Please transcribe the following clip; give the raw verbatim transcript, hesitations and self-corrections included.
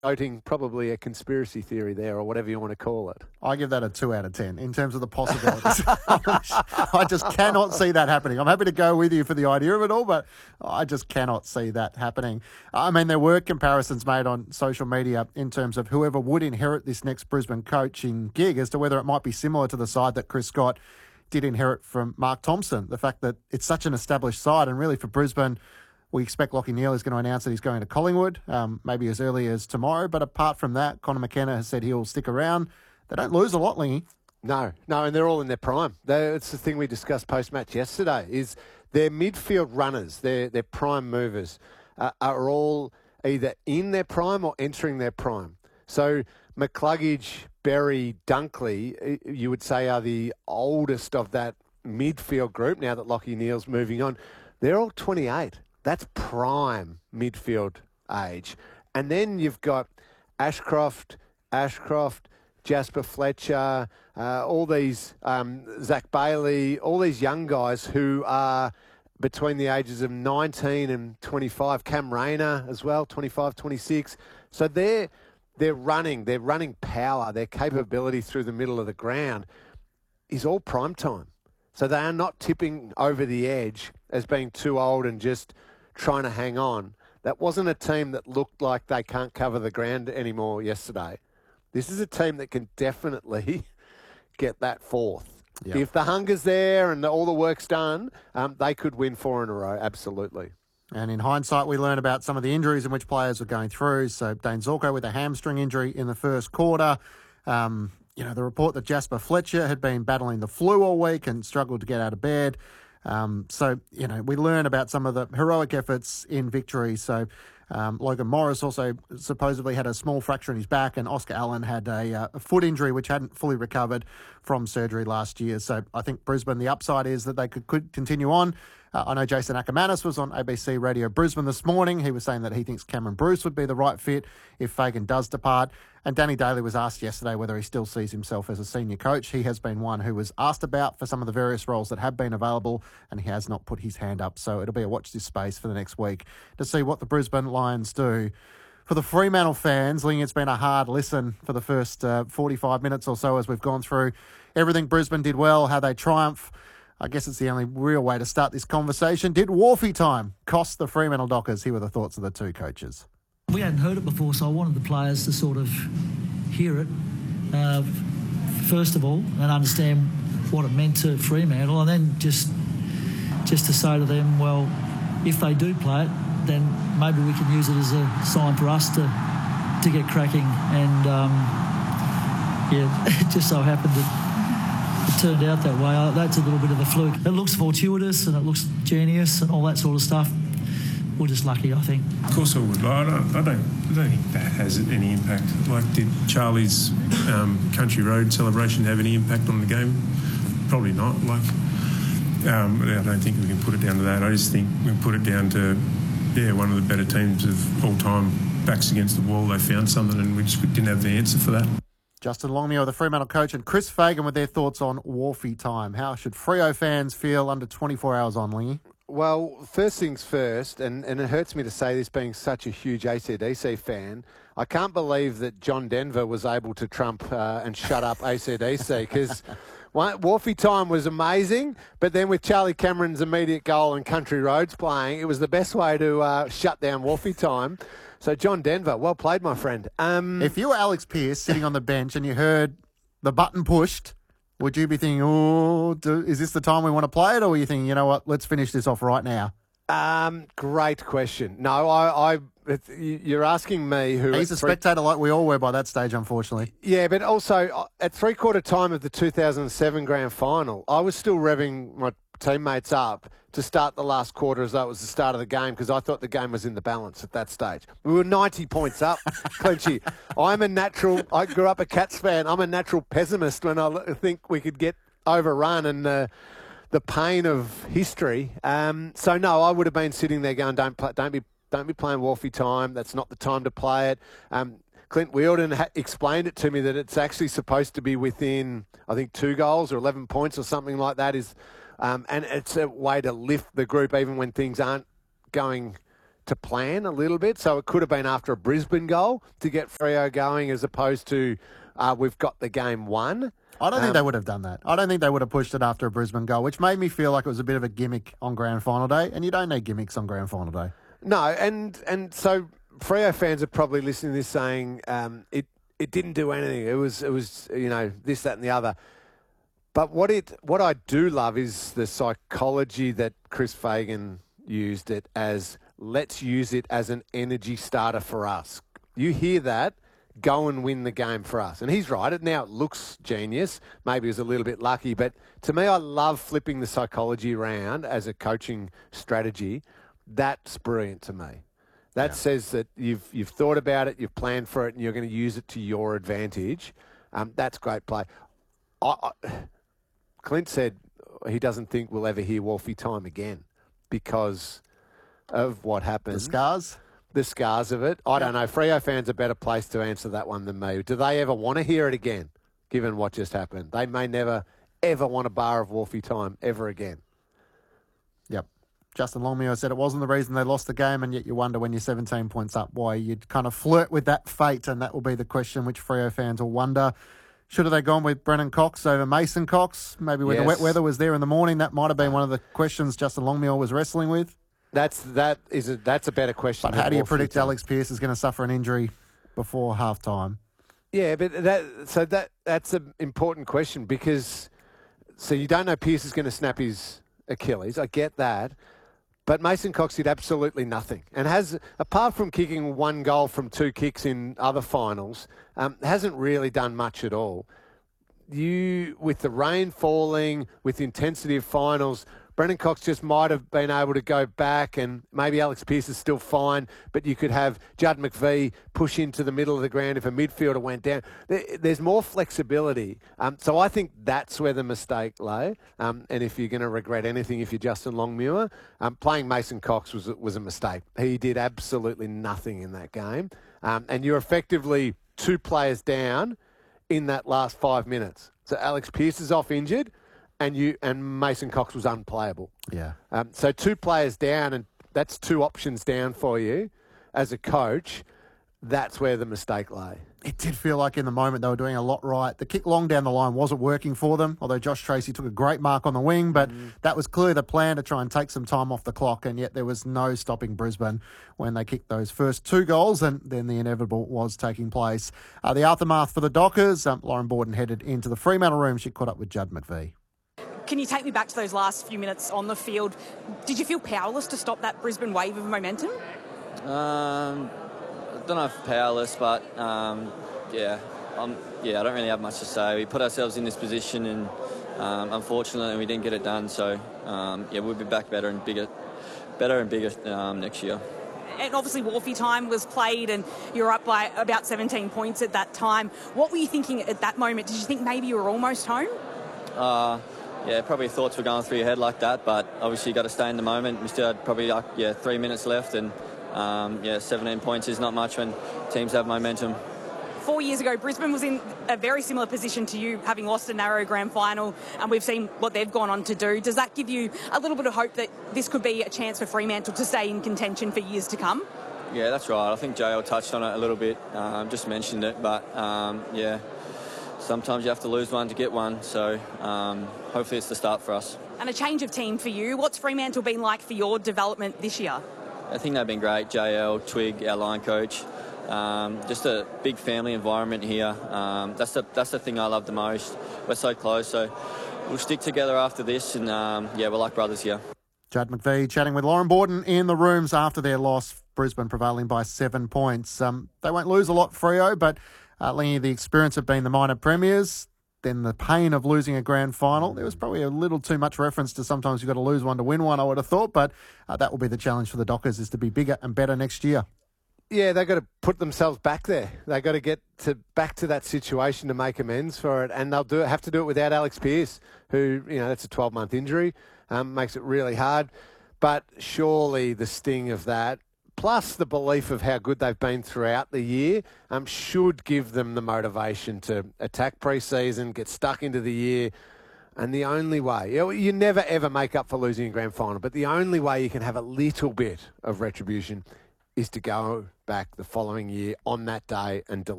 Voting probably a conspiracy theory there, or whatever you want to call it. I give that a two out of ten in terms of the possibilities. I just cannot see that happening. I'm happy to go with you for the idea of it all, but I just cannot see that happening. I mean, there were comparisons made on social media in terms of whoever would inherit this next Brisbane coaching gig as to whether it might be similar to the side that Chris Scott did inherit from Mark Thompson. The fact that it's such an established side, and really for Brisbane, we expect Lachie Neale is going to announce that he's going to Collingwood, um, maybe as early as tomorrow. But apart from that, Connor McKenna has said he'll stick around. They don't lose a lot, Lingy. No, no, and they're all in their prime. They're, it's the thing we discussed post-match yesterday, is their midfield runners, their, their prime movers, uh, are all either in their prime or entering their prime. So McCluggage, Berry, Dunkley, you would say are the oldest of that midfield group now that Lachie Neale's moving on. They're all twenty-eight. That's prime midfield age. And then you've got Ashcroft, Ashcroft, Jasper Fletcher, uh, all these, um, Zach Bailey, all these young guys who are between the ages of nineteen and twenty-five. Cam Rayner as well, twenty-five, twenty-six. So they're, they're running, their running power, their capability through the middle of the ground is all prime time. So they are not tipping over the edge as being too old and just trying to hang on. That wasn't a team that looked like they can't cover the ground anymore yesterday. This is a team that can definitely get that fourth. Yep. If the hunger's there and all the work's done, um, they could win four in a row, absolutely. And in hindsight, we learn about some of the injuries in which players were going through. So Dane Zorko with a hamstring injury in the first quarter. Um, you know, the report that Jasper Fletcher had been battling the flu all week and struggled to get out of bed. Um, so, you know, we learn about some of the heroic efforts in victory. So um, Logan Morris also supposedly had a small fracture in his back, and Oscar Allen had a, uh, a foot injury which hadn't fully recovered from surgery last year. So I think Brisbane, the upside is that they could, could continue on. Uh, I know Jason Ackermanis was on A B C Radio Brisbane this morning. He was saying that he thinks Cameron Bruce would be the right fit if Fagan does depart. And Danny Daly was asked yesterday whether he still sees himself as a senior coach. He has been one who was asked about for some of the various roles that have been available, and he has not put his hand up. So it'll be a watch this space for the next week to see what the Brisbane Lions do. For the Fremantle fans, Ling, it's been a hard listen for the first uh, forty-five minutes or so as we've gone through everything Brisbane did well, how they triumph. I guess it's the only real way to start this conversation. Did Wharfie time cost the Fremantle Dockers? Here were the thoughts of the two coaches. We hadn't heard it before, so I wanted the players to sort of hear it, uh, first of all, and understand what it meant to Fremantle, and then just just to say to them, well, if they do play it, then maybe we can use it as a sign for us to to get cracking. And, um, yeah, it just so happened that it turned out that way. Uh, that's a little bit of a fluke. It looks fortuitous and it looks genius and all that sort of stuff. We're just lucky, I think. Of course I would. I don't, I don't, I don't think that has any impact. Like, did Charlie's um, Country Road celebration have any impact on the game? Probably not. Like, um, I don't think we can put it down to that. I just think we can put it down to, yeah, one of the better teams of all time. Backs against the wall, they found something and we just didn't have the answer for that. Justin Longmuir, the Fremantle coach, and Chris Fagan with their thoughts on Wharfie time. How should Freo fans feel under twenty-four hours on, Lingy? Well, first things first, and, and it hurts me to say this being such a huge A C D C fan, I can't believe that John Denver was able to trump uh, and shut up A C D C, because Wharfie time was amazing, but then with Charlie Cameron's immediate goal and Country Roads playing, it was the best way to uh, shut down Wharfie time. So, John Denver, well played, my friend. Um, if you were Alex Pearce sitting on the bench and you heard the button pushed, would you be thinking, oh, do, is this the time we want to play it? Or were you thinking, you know what, let's finish this off right now? Um, great question. No, I, I it's, you're asking me who... He's a three, spectator like we all were by that stage, unfortunately. Yeah, but also at three-quarter time of the two thousand seven grand final, I was still revving my teammates up to start the last quarter as though it was the start of the game, because I thought the game was in the balance at that stage. We were ninety points up, Clinchy. I'm a natural... I grew up a Cats fan. I'm a natural pessimist when I think we could get overrun and... Uh, the pain of history. Um, so no, I would have been sitting there going, "Don't play, don't be, don't be playing Wharfie time. That's not the time to play it." Um, Clint Wheeldon ha- explained it to me that it's actually supposed to be within, I think, two goals or eleven points or something like that. Is, um, and it's a way to lift the group even when things aren't going to plan a little bit. So it could have been after a Brisbane goal to get Freo going as opposed to uh, we've got the game won. I don't Um, think they would have done that. I don't think they would have pushed it after a Brisbane goal, which made me feel like it was a bit of a gimmick on grand final day, and you don't need gimmicks on grand final day. No, and and so Freo fans are probably listening to this saying um, it it didn't do anything. It was it was you know this, that, and the other. But what it what I do love is the psychology that Chris Fagan used it as. Let's use it as an energy starter for us. You hear that? Go and win the game for us. And he's right. It now it looks genius. Maybe he was a little bit lucky. But to me, I love flipping the psychology around as a coaching strategy. That's brilliant to me. That yeah. says that you've you've thought about it, you've planned for it, and you're going to use it to your advantage. Um, that's great play. I, I, Clint said he doesn't think we'll ever hear Wolfie time again because of what happened. The scars? The scars of it. I don't know. Freo fans are better placed to answer that one than me. Do they ever want to hear it again, given what just happened? They may never, ever want a bar of Wolfie time ever again. Yep. Justin Longmuir said it wasn't the reason they lost the game, and yet you wonder when you're seventeen points up why you'd kind of flirt with that fate, and that will be the question which Freo fans will wonder. Should have they gone with Brennan Cox over Mason Cox? Maybe when yes. the wet weather was there in the morning, that might have been one of the questions Justin Longmuir was wrestling with. That's that is a, that's a better question. But how do you predict Alex Pearce is going to suffer an injury before half time? Yeah, but that so that that's an important question because so you don't know Pearce is going to snap his Achilles. I get that. But Mason Cox did absolutely nothing and has, apart from kicking one goal from two kicks in other finals, um, hasn't really done much at all. You, with the rain falling, with the intensity of finals, Brennan Cox just might have been able to go back and maybe Alex Pearce is still fine, but you could have Judd McVee push into the middle of the ground if a midfielder went down. There, there's more flexibility. Um, so I think that's where the mistake lay. Um, and if you're going to regret anything, if you're Justin Longmuir, um, playing Mason Cox was, was a mistake. He did absolutely nothing in that game. Um, and you're effectively two players down in that last five minutes. So Alex Pearce is off injured. And you and Mason Cox was unplayable. Yeah. Um, so two players down, and that's two options down for you as a coach. That's where the mistake lay. It did feel like in the moment they were doing a lot right. The kick long down the line wasn't working for them, although Josh Tracy took a great mark on the wing, but mm. that was clearly the plan to try and take some time off the clock, and yet there was no stopping Brisbane when they kicked those first two goals, and then the inevitable was taking place. Uh, the aftermath for the Dockers, um, Lauren Borden headed into the Fremantle room. She caught up with Judd McVee. Can you take me back to those last few minutes on the field? Did you feel powerless to stop that Brisbane wave of momentum? Um, I don't know if powerless, but um, yeah, um, yeah, I don't really have much to say. We put ourselves in this position, and um, unfortunately, we didn't get it done. So um, yeah, we'll be back better and bigger, better and bigger um, next year. And obviously, Wolfie time was played, and you were up by about seventeen points at that time. What were you thinking at that moment? Did you think maybe you were almost home? Uh, Yeah, probably thoughts were going through your head like that, but obviously you got to stay in the moment. We still had probably like yeah three minutes left, and um, yeah, seventeen points is not much when teams have momentum. Four years ago, Brisbane was in a very similar position to you, having lost a narrow grand final, and we've seen what they've gone on to do. Does that give you a little bit of hope that this could be a chance for Fremantle to stay in contention for years to come? Yeah, that's right. I think J L touched on it a little bit, um, just mentioned it, but um, yeah. Sometimes you have to lose one to get one, so um, hopefully it's the start for us. And a change of team for you. What's Fremantle been like for your development this year? I think they've been great. J L, Twig, our line coach. Um, just a big family environment here. Um, that's the that's the thing I love the most. We're so close, so we'll stick together after this, and um, yeah, we're like brothers here. Judd McVee chatting with Lauren Borden in the rooms after their loss. Brisbane prevailing by seven points. Um, they won't lose a lot, Freo, but Uh, Lingy, the experience of being the minor premiers, then the pain of losing a grand final. There was probably a little too much reference to sometimes you've got to lose one to win one, I would have thought, but uh, that will be the challenge for the Dockers, is to be bigger and better next year. Yeah, they've got to put themselves back there. They've got to get to back to that situation to make amends for it, and they'll do it, have to do it without Alex Pearce, who, you know, that's a twelve-month injury, um, makes it really hard. But surely the sting of that, plus the belief of how good they've been throughout the year, um, should give them the motivation to attack pre-season, get stuck into the year, And the only way, you, you never ever make up for losing a grand final, but the only way you can have a little bit of retribution is to go back the following year on that day and deliver.